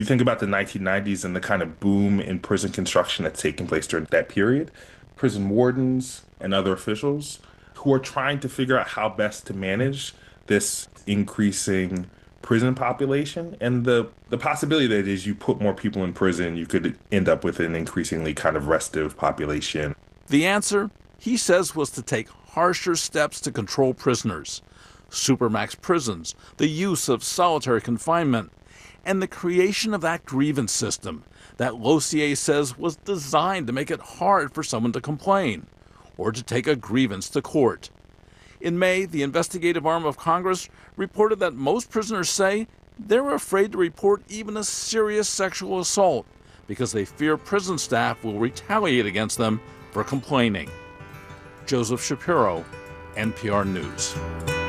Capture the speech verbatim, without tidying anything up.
You think about the nineteen nineties and the kind of boom in prison construction that's taking place during that period. Prison wardens and other officials who are trying to figure out how best to manage this increasing prison population and the the possibility that as you put more people in prison, you could end up with an increasingly kind of restive population. The answer, he says, was to take harsher steps to control prisoners, supermax prisons, the use of solitary confinement, and the creation of that grievance system that Lossier says was designed to make it hard for someone to complain or to take a grievance to court. In May, the investigative arm of Congress reported that most prisoners say they're afraid to report even a serious sexual assault because they fear prison staff will retaliate against them for complaining. Joseph Shapiro, N P R News.